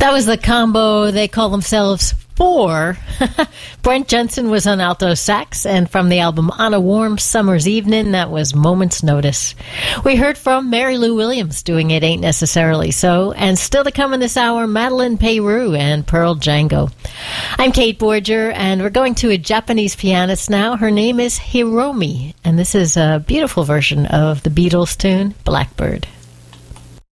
That was the combo. They call themselves Four. Brent Jensen was on alto sax, and from the album On a Warm Summer's Evening, that was Moment's Notice. We heard from Mary Lou Williams doing It Ain't Necessarily So, and still to come in this hour, Madeleine Peyroux and Pearl Django. I'm Kate Borger, and we're going to a Japanese pianist now. Her name is Hiromi, and this is a beautiful version of the Beatles tune, Blackbird.